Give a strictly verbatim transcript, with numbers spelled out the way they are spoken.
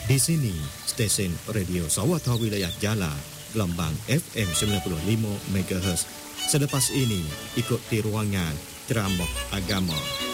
Di sini, stesen Radio Sawatha Wilayah Jala, gelombang F M sembilan puluh lima megahertz. Selepas ini, ikuti ruangan ceramah agama.